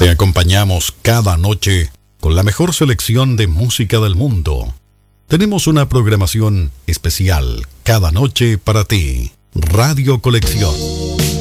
Te acompañamos cada noche con la mejor selección de música del mundo. Tenemos una programación especial cada noche para ti. Radio Colección.